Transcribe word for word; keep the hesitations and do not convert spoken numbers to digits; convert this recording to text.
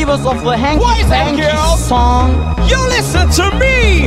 us of a hanky Why is that, panky girl? song. You listen to me!